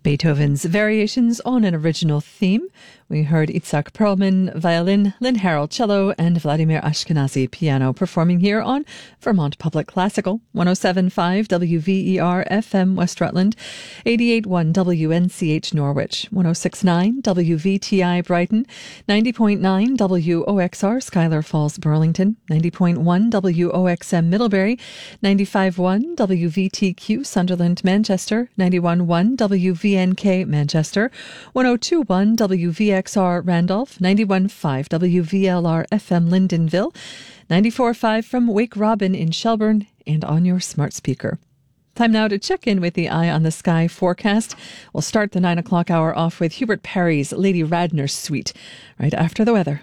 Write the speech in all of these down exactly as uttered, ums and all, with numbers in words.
Beethoven's Variations on an Original Theme. We heard Itzhak Perlman, violin, Lynn Harrell, cello, and Vladimir Ashkenazy, piano, performing here on Vermont Public Classical, one oh seven point five W V E R F M West Rutland, eighty-eight point one W N C H Norwich, one oh six point nine W V T I Brighton, ninety point nine W O X R Schuyler Falls Burlington, ninety point one W O X M Middlebury, ninety-five point one W V T Q Sunderland Manchester, ninety-one point one W V N K Manchester, one oh two point one W V X R Randolph, ninety-one point five W V L R F M Lyndonville, ninety-four point five from Wake Robin in Shelburne, and on your smart speaker. Time now to check in with the Eye on the Sky forecast. We'll start the nine o'clock hour off with Hubert Parry's Lady Radnor Suite, right after the weather.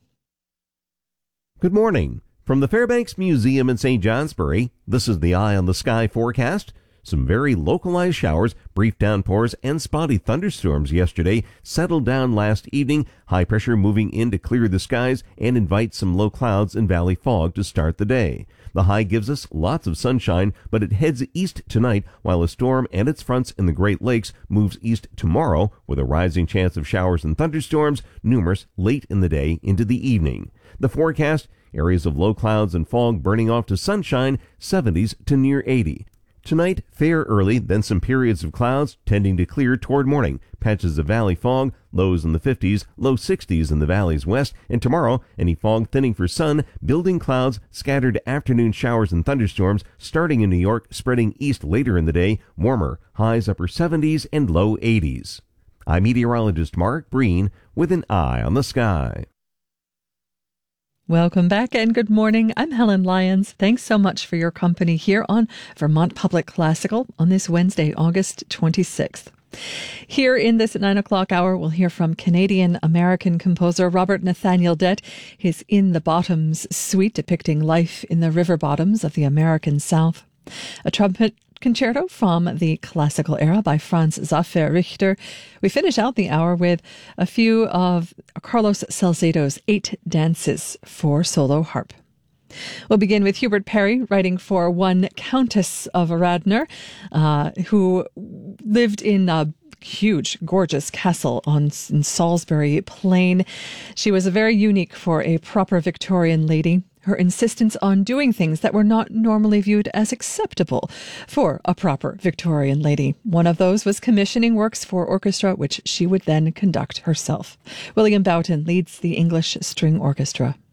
Good morning. From the Fairbanks Museum in Saint Johnsbury, this is the Eye on the Sky forecast. Some very localized showers, brief downpours, and spotty thunderstorms yesterday settled down last evening. High pressure moving in to clear the skies and invite some low clouds and valley fog to start the day. The high gives us lots of sunshine, but it heads east tonight, while a storm and its fronts in the Great Lakes moves east tomorrow, with a rising chance of showers and thunderstorms, numerous late in the day into the evening. The forecast, areas of low clouds and fog burning off to sunshine, seventies to near eighty. Tonight, fair early, then some periods of clouds tending to clear toward morning. Patches of valley fog, lows in the fifties, low sixties in the valleys west. And tomorrow, any fog thinning for sun, building clouds, scattered afternoon showers and thunderstorms starting in New York, spreading east later in the day. Warmer, highs upper seventies and low eighties. I'm meteorologist Mark Breen with an Eye on the Sky. Welcome back and good morning. I'm Helen Lyons. Thanks so much for your company here on Vermont Public Classical on this Wednesday, August twenty-sixth. Here in this nine o'clock hour, we'll hear from Canadian-American composer Robert Nathaniel Dett, his In the Bottoms suite depicting life in the river bottoms of the American South. A trumpet concerto from the classical era by Franz Xaver Richter. We finish out the hour with a few of Carlos Salcedo's eight dances for solo harp. We'll begin with Hubert Parry, writing for one Countess of Radnor, uh, who lived in a huge, gorgeous castle on in Salisbury Plain. She was very unique for a proper Victorian lady. Her insistence on doing things that were not normally viewed as acceptable for a proper Victorian lady. One of those was commissioning works for orchestra, which she would then conduct herself. William Boughton leads the English String Orchestra.